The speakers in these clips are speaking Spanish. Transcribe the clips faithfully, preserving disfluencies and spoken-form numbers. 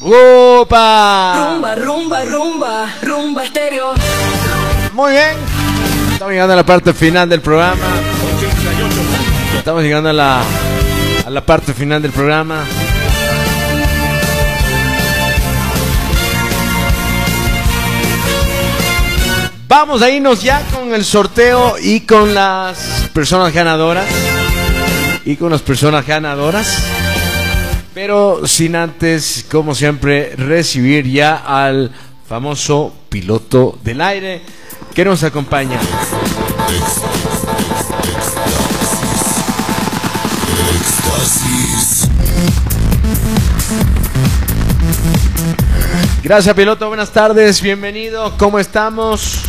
¡Opa! Rumba, rumba, rumba, rumba estéreo. Muy bien. Estamos llegando a la parte final del programa. Estamos llegando a la, a la parte final del programa. Vamos a irnos ya con el sorteo y con las personas ganadoras. Y con las personas ganadoras. Pero sin antes, como siempre, recibir ya al famoso piloto del aire que nos acompaña. Gracias, piloto, buenas tardes, bienvenido, ¿cómo estamos?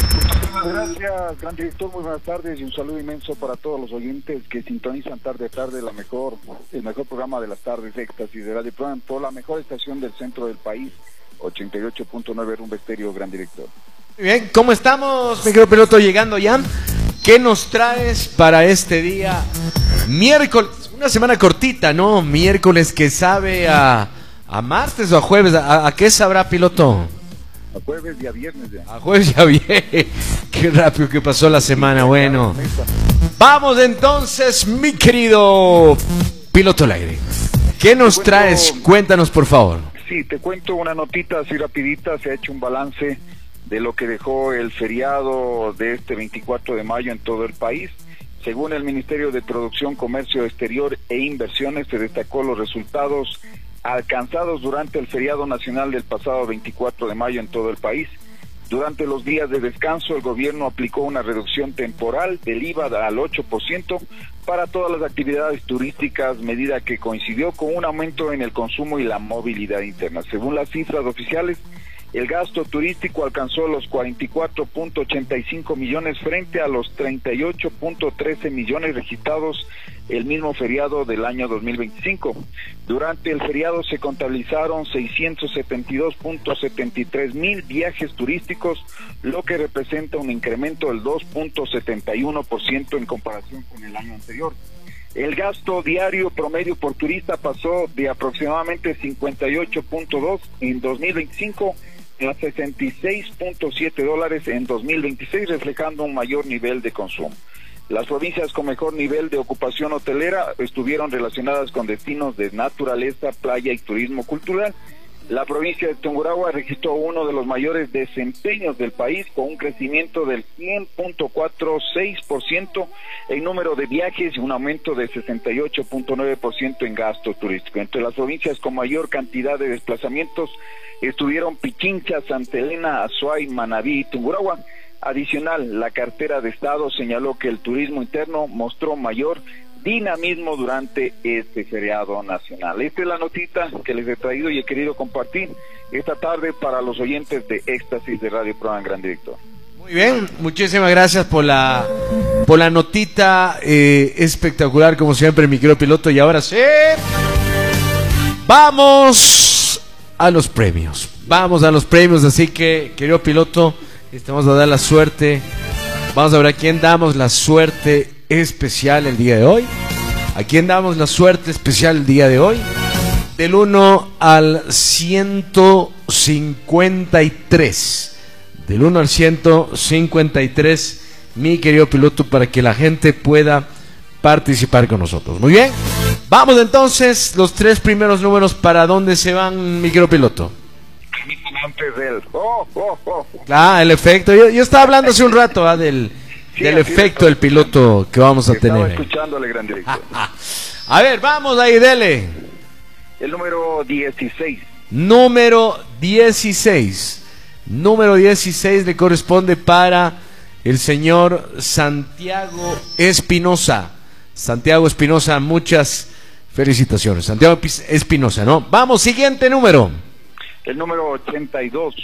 Gracias, gran director, muy buenas tardes y un saludo inmenso para todos los oyentes que sintonizan tarde a tarde la mejor, el mejor programa de las tardes, Éxtasis de Radio Plan, por la mejor estación del centro del país, ochenta y ocho punto nueve Rumba Estéreo, gran director. Muy bien, ¿cómo estamos, micropiloto, llegando ya? ¿Qué nos traes para este día? Miércoles, una semana cortita, ¿no? Miércoles que sabe a, a martes o a jueves, ¿a, a qué sabrá, piloto? A jueves y a viernes ya. A jueves ya bien. Qué rápido que pasó la semana. Bueno, vamos entonces, mi querido piloto al aire. ¿Qué nos cuento, traes? Cuéntanos, por favor. Sí, te cuento una notita así rapidita. Se ha hecho un balance de lo que dejó el feriado de este veinticuatro de mayo en todo el país. Según el Ministerio de Producción, Comercio Exterior e Inversiones, se destacó los resultados alcanzados durante el feriado nacional del pasado veinticuatro de mayo en todo el país. Durante los días de descanso, el gobierno aplicó una reducción temporal del I V A al ocho por ciento para todas las actividades turísticas, medida que coincidió con un aumento en el consumo y la movilidad interna. Según las cifras oficiales, el gasto turístico alcanzó los cuarenta y cuatro punto ochenta y cinco millones frente a los treinta y ocho punto trece millones registrados el mismo feriado del año dos mil veinticinco. Durante el feriado se contabilizaron seiscientos setenta y dos punto setenta y tres mil viajes turísticos, lo que representa un incremento del dos punto setenta y uno por ciento en comparación con el año anterior. El gasto diario promedio por turista pasó de aproximadamente cincuenta y ocho punto dos en dos mil veinticinco a sesenta y seis punto siete dólares en dos mil veintiséis, reflejando un mayor nivel de consumo. Las provincias con mejor nivel de ocupación hotelera estuvieron relacionadas con destinos de naturaleza, playa y turismo cultural. La provincia de Tungurahua registró uno de los mayores desempeños del país, con un crecimiento del cien punto cuarenta y seis por ciento en número de viajes y un aumento de sesenta y ocho punto nueve por ciento en gasto turístico. Entre las provincias con mayor cantidad de desplazamientos estuvieron Pichincha, Santa Elena, Azuay, Manabí y Tungurahua. Adicional, la cartera de Estado señaló que el turismo interno mostró mayor dinamismo durante este feriado nacional. Esta es la notita que les he traído y he querido compartir esta tarde para los oyentes de Éxtasis de Radio Proan, gran director. Muy bien, muchísimas gracias por la por la notita eh, espectacular, como siempre, mi querido piloto. Y ahora sí, vamos a los premios. Vamos a los premios, así que, querido piloto, te vamos a dar la suerte. Vamos a ver a quién damos la suerte especial el día de hoy. ¿A quién damos la suerte especial el día de hoy? Del uno al ciento cincuenta y tres. Del uno al ciento cincuenta y tres, mi querido piloto, para que la gente pueda participar con nosotros. Muy bien. Vamos entonces, los tres primeros números, ¿para dónde se van, mi querido piloto? Antes del... Oh, oh, oh. Ah, el efecto. Yo, yo estaba hablando hace un rato ah, del, sí, del efecto del piloto que vamos a estaba tener. escuchándole, gran director. A ver, vamos ahí, dele. El número dieciséis. Número dieciséis. Número dieciséis le corresponde para el señor Santiago Espinosa. Santiago Espinosa, muchas felicitaciones. Santiago Espinosa, ¿no? Vamos, siguiente número. El número ochenta y dos.